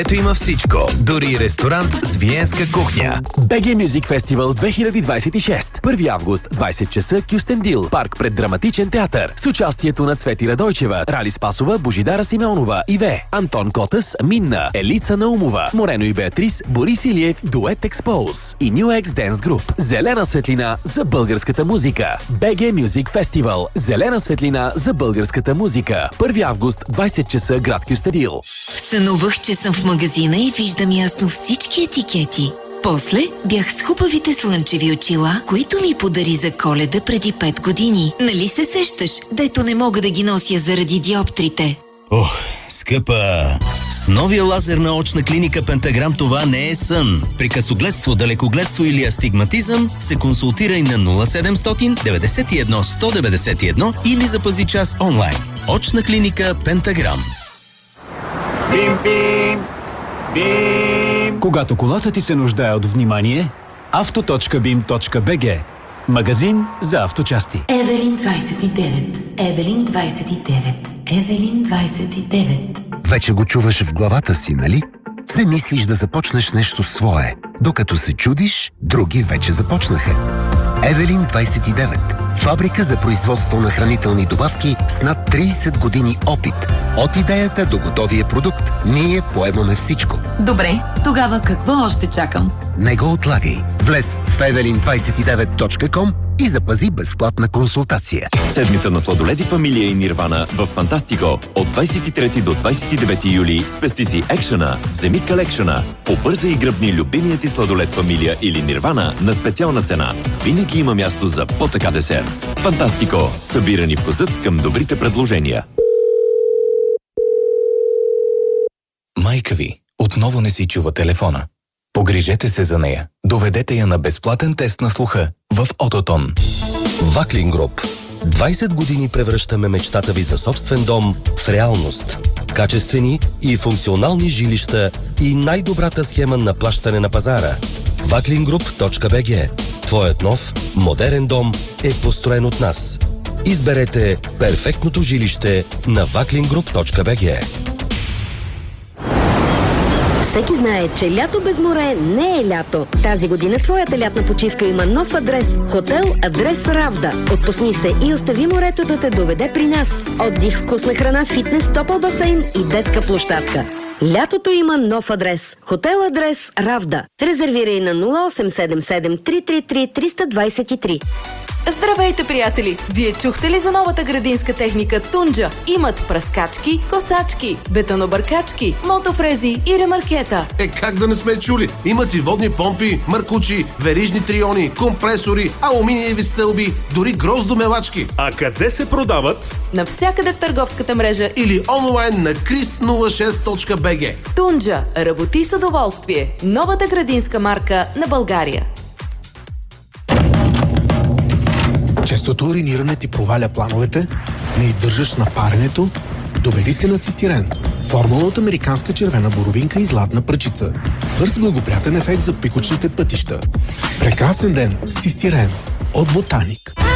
Ето има всичко, дори ресторант с виенска кухня. BG Music Festival 2026. 1 август, 20 часа, Кюстендил, парк пред Драматичен театър. С участието на Цвети Радойчева, Рали Спасова, Божидара Симеонова, Иве, Антон Котас, Минна, Елица Наумова, Морено и Беатрис, Борис Илиев, Дует Expose и New X Dance Group. Зелена светлина за българската музика. BG Music Festival. Зелена светлина за българската музика. 1 август, 20 часа, град Кюстендил. Сънувах, че съм в магазина и виждам ясно всички етикети. После бях с хубавите слънчеви очила, които ми подари за Коледа преди 5 години. Нали се сещаш, дето не мога да ги нося заради диоптрите? Ох, скъпа! С новия лазер на очна клиника Пентаграм това не е сън. При късогледство, далекогледство или астигматизъм се консултирай на 0700 91 191 или запази час онлайн. Очна клиника Пентаграм. Бим, бим, бим. Когато колата ти се нуждае от внимание, auto.bim.bg. Магазин за авточасти. Евелин 29. Евелин 29. Евелин 29. Вече го чуваш в главата си, нали? Все мислиш да започнеш нещо свое. Докато се чудиш, други вече започнаха. Евелин 29. Фабрика за производство на хранителни добавки с над 30 години опит. От идеята до готовия продукт, ние поемаме всичко. Добре, тогава какво още чакам? Не го отлагай. Влез в evelin29.com и запази безплатна консултация. Седмица на сладоледи Фамилия и Нирвана в Фантастико. От 23 до 29 юли спести си екшена, вземи калекшена. Побързай и гръбни любимият ти сладолед Фамилия или Нирвана на специална цена. Винаги има място за по-така десерт. Фантастико. Събирани вкусът към добрите предложения. Майка ви отново не си чува телефона. Погрижете се за нея. Доведете я на безплатен тест на слуха в Ототон. Ваклин Груп. 20 години превръщаме мечтата ви за собствен дом в реалност. Качествени и функционални жилища и най-добрата схема на плащане на пазара. Vaklingroup.bg. Твоят нов, модерен дом е построен от нас. Изберете перфектното жилище на Vaklingroup.bg. Всеки знае, че лято без море не е лято. Тази година твоята лятна почивка има нов адрес. Хотел Адрес Равда. Отпусни се и остави морето да те доведе при нас. Отдих, вкусна храна, фитнес, топъл басейн и детска площадка. Лятото има нов адрес. Хотел Адрес Равда. Резервирай на 0877 333 323. Здравейте, приятели! Вие чухте ли за новата градинска техника Тунджа? Имат пръскачки, косачки, бетонобъркачки, мотофрези и ремаркета. Как да не сме чули? Имат и водни помпи, маркучи, верижни триони, компресори, алуминиеви стълби, дори гроздомелачки. А къде се продават? Навсякъде в търговската мрежа или онлайн на chris06.bg. Тунджа. Работи с удоволствие. Новата градинска марка на България. Честото уриниране ти проваля плановете, не издържаш на паренето, довери се на цистирен. Формула от американска червена боровинка и златна пръчица. Бърз благоприятен ефект за пикочните пътища. Прекрасен ден с цистирен от Ботаник.